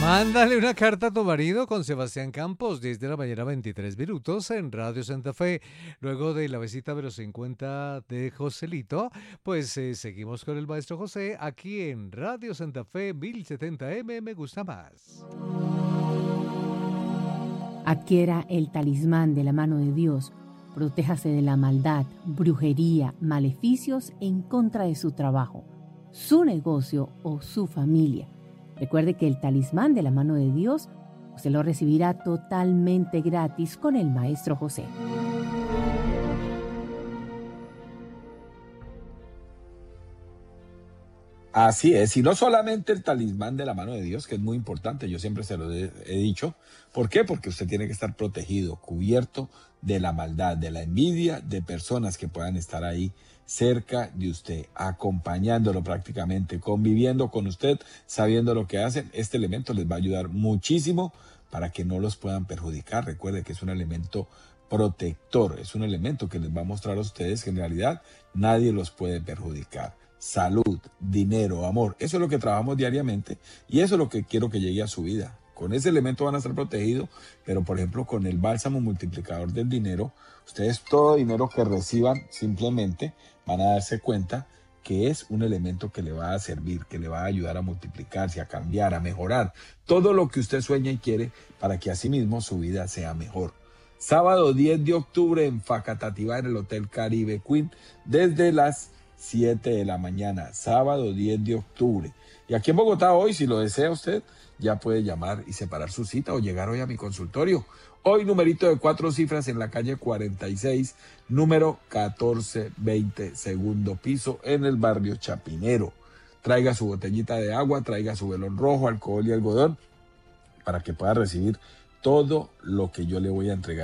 Mándale una carta a tu marido con Sebastián Campos, 10 de la mañana, 23 minutos en Radio Santa Fe. Luego de la visita de los 50 de Joselito, pues seguimos con el maestro José aquí en Radio Santa Fe 1070M. Me gusta más. Adquiera el talismán de la mano de Dios. Protéjase de la maldad, brujería, maleficios en contra de su trabajo, su negocio o su familia. Recuerde que el talismán de la mano de Dios se lo recibirá totalmente gratis con el Maestro José. Así es, y no solamente el talismán de la mano de Dios, que es muy importante, yo siempre se lo he dicho. ¿Por qué? Porque usted tiene que estar protegido, cubierto de la maldad, de la envidia, de personas que puedan estar ahí cerca de usted, acompañándolo prácticamente, conviviendo con usted, sabiendo lo que hacen. Este elemento les va a ayudar muchísimo para que no los puedan perjudicar. Recuerde que es un elemento protector, es un elemento que les va a mostrar a ustedes que en realidad nadie los puede perjudicar. Salud, dinero, amor, eso es lo que trabajamos diariamente y eso es lo que quiero que llegue a su vida. Con ese elemento van a estar protegidos, pero por ejemplo con el bálsamo multiplicador del dinero, ustedes todo dinero que reciban simplemente van a darse cuenta que es un elemento que le va a servir, que le va a ayudar a multiplicarse, a cambiar, a mejorar todo lo que usted sueña y quiere para que así mismo su vida sea mejor. Sábado 10 de octubre en Facatativá, en el Hotel Caribe Queen, desde las 7 de la mañana, sábado 10 de octubre. Y aquí en Bogotá hoy, si lo desea usted, ya puede llamar y separar su cita o llegar hoy a mi consultorio. Hoy numerito de 4 cifras en la calle 46, número 1420, segundo piso, en el barrio Chapinero. Traiga su botellita de agua, traiga su velón rojo, alcohol y algodón, para que pueda recibir todo lo que yo le voy a entregar